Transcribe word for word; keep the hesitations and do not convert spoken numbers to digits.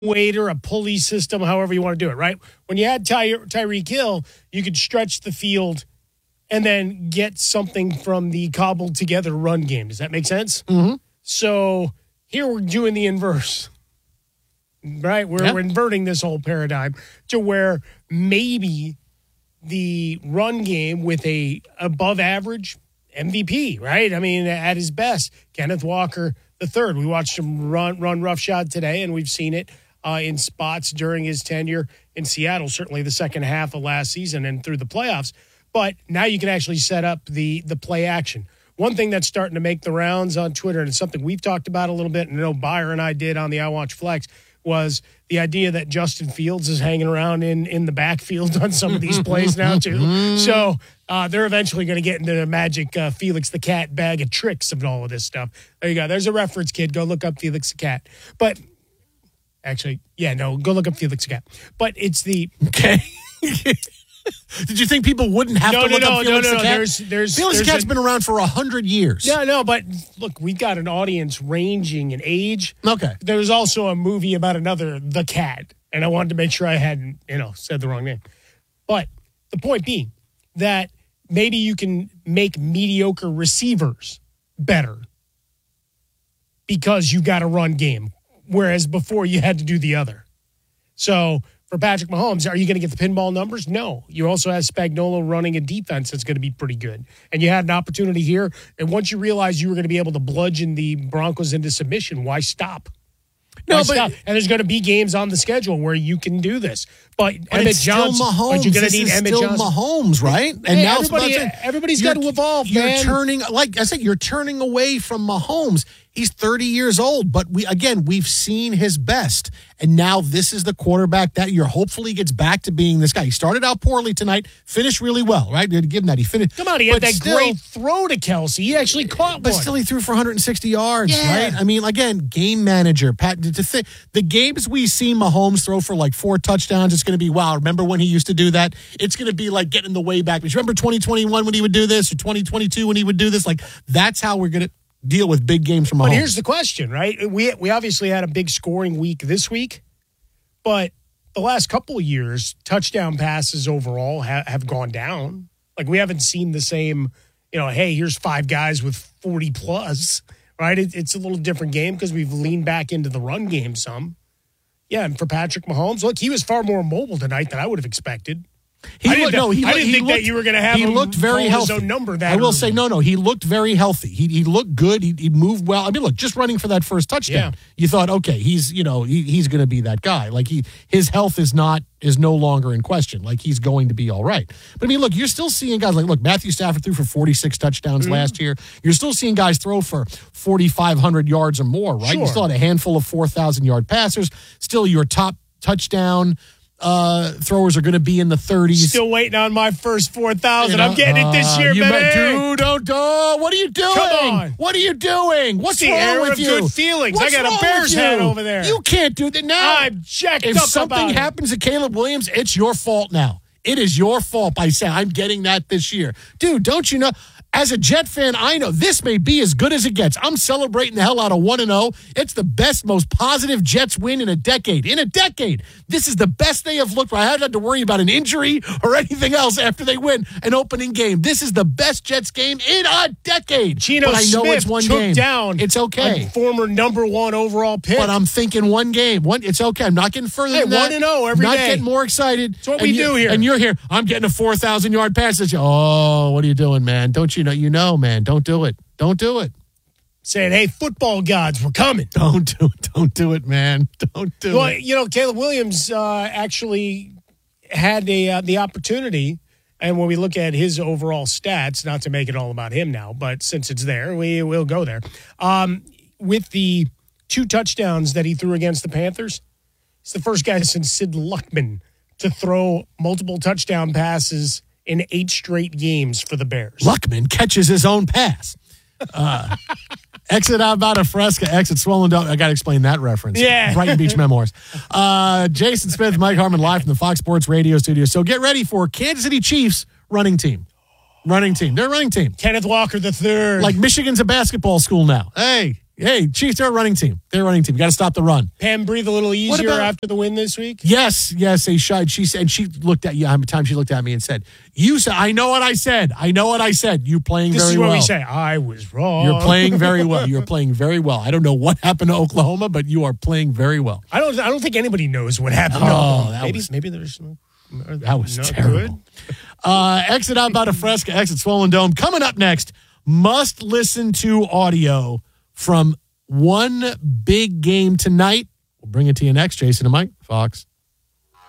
waiter, a pulley system, however you want to do it, right? When you had Ty- Tyreek Hill, you could stretch the field and then get something from the cobbled together run game. Does that make sense? Mm-hmm. So here we're doing the inverse, right? We're, Yep. we're inverting this whole paradigm to where maybe the run game with a above average M V P, right? I mean, at his best, Kenneth Walker the third. We watched him run run roughshod today, and we've seen it uh, in spots during his tenure in Seattle, certainly the second half of last season and through the playoffs. But now you can actually set up the the play action. One thing that's starting to make the rounds on Twitter, and it's something we've talked about a little bit, and I know Beyer and I did on the I Watch Flex, was the idea that Justin Fields is hanging around in, in the backfield on some of these plays now, too. So uh, they're eventually going to get into the magic uh, Felix the Cat bag of tricks of all of this stuff. There you go. There's a reference, kid. Go look up Felix the Cat. But actually, yeah, no, go look up Felix the Cat. But it's the... Okay. Did you think people wouldn't have no, to no, look no, up Felix no, no, the no. Cat? There's, there's, Felix there's the Cat's a, been around for a hundred years. No, no, but look, we've got an audience ranging in age. Okay. There's also a movie about another, The Cat, and I wanted to make sure I hadn't, you know, said the wrong name. But the point being that maybe you can make mediocre receivers better because you got a run game, whereas before you had to do the other. So for Patrick Mahomes, are you going to get the pinball numbers? No. You also have Spagnuolo running a defense that's going to be pretty good. And you had an opportunity here. And once you realized you were going to be able to bludgeon the Broncos into submission, why stop? No, why but stop? And there's going to be games on the schedule where you can do this. But, but Emmett it's still Johnson, Mahomes. but you're going this to need is Emmett still Johnson. Mahomes, right? And Hey, now everybody, it's everybody's got to evolve, you're man. turning, like I said, you're turning away from Mahomes. He's thirty years old, but we again, we've seen his best. And now this is the quarterback that you're hopefully gets back to being this guy. He started out poorly tonight, finished really well, right? Give him that. He finished. Come on, he but had that still, great throw to Kelsey. He actually caught But one. still, he threw for one hundred sixty yards, Yeah. right? I mean, again, game manager. Pat, to th- the games we see Mahomes throw for like four touchdowns, it's going to be, wow, remember when he used to do that? It's going to be like getting the way back. But you remember twenty twenty-one when he would do this, or twenty twenty-two when he would do this? Like, that's how we're going to deal with big games from Mahomes. But here's the question, right? We we obviously had a big scoring week this week, but the last couple of years, touchdown passes overall ha- have gone down. Like, we haven't seen the same, you know, hey, here's five guys with forty plus, right? It, it's a little different game because we've leaned back into the run game some. Yeah, and for Patrick Mahomes, look, he was far more mobile tonight than I would have expected. He I didn't, looked, no, he, I didn't he think looked, that you were going to have he him looked very call healthy. his own number that I will early. say, no, no, he looked very healthy. He he looked good. He, he moved well. I mean, look, just running for that first touchdown, Yeah. you thought, okay, he's you know he, he's going to be that guy. Like he his health is not is no longer in question. Like he's going to be all right. But I mean, look, you're still seeing guys like look, Matthew Stafford threw for forty-six touchdowns Mm-hmm. last year. You're still seeing guys throw for forty-five hundred yards or more, right? Sure. You still had a handful of four thousand yard passers. Still, your top touchdown uh, throwers are going to be in the thirties. Still waiting on my first four thousand. You know, I'm getting it this uh, year, you baby. might- Dude, don't, oh, what are you doing? Come on. What are you doing? What's It's the wrong era with of you? good feelings. I What's got a wrong Bears with you? hat over there. You can't do that now. I'm jacked if up something about it. happens to Caleb Williams, it's your fault now. It is your fault by saying, I'm getting that this year. Dude, don't you know? As a Jet fan, I know this may be as good as it gets. I'm celebrating the hell out of one and oh. It's the best, most positive Jets win in a decade. In a decade. This is the best they have looked. I haven't had to worry about an injury or anything else after they win an opening game. This is the best Jets game in a decade. Geno but I know Smith it's one took game. down It's okay. a former number one overall pick. But I'm thinking one game. One, it's okay. I'm not getting further Hey, than that. one and oh every not day. getting more excited. It's what And we you- do here. And you're here. I'm getting a four thousand yard pass. Oh, what are you doing, man? Don't you know? You know, man. Don't do it. Don't do it. Saying, hey, football gods, we're coming. Don't do it. Don't do it, man. Don't do Well, it. you know, Caleb Williams uh, actually had a, uh, the opportunity, and when we look at his overall stats, not to make it all about him now, but since it's there, we will go there. Um, with the two touchdowns that he threw against the Panthers, he's the first guy since Sid Luckman to throw multiple touchdown passes in eight straight games for the Bears. Luckman catches his own pass. Uh, exit out about a fresca, exit swollen down. I got to explain that reference. Yeah. Brighton Beach Memoirs. Uh, Jason Smith, Mike Harmon live from the Fox Sports Radio studio. So get ready for Kansas City Chiefs running team. Running team. They're a running team. Kenneth Walker the third. Like Michigan's a basketball school now. Hey, hey, Chiefs, they're a running team. They're a running team. You got to stop the run. Pam breathe a little easier about- after the win this week? Yes, yes, they should. She said, she looked at you. How many times she looked at me and said, you said, I know what I said. I know what I said. You playing This very is what well. we say. I was wrong. You're playing very well. You're playing very well. I don't know what happened to Oklahoma, but you are playing very well. I don't I don't think anybody knows what happened. Oh, No, that maybe, was- maybe there's no. That was not terrible. Good. Uh, exit out by the Fresca, exit Swollen Dome. Coming up next, must listen to audio from one big game tonight. We'll bring it to you next. Jason and Mike, Fox